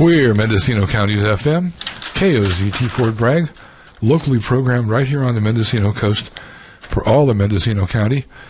We're Mendocino County's FM, KOZT Fort Bragg, locally programmed right here on the Mendocino coast for all of Mendocino County.